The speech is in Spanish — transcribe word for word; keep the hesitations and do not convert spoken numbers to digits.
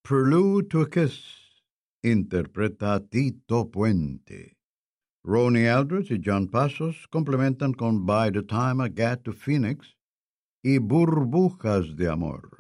Prelude to a Kiss interpreta Tito Puente. Ronnie Aldridge y John Passos complementan con By the Time I Get to Phoenix y Burbujas de Amor.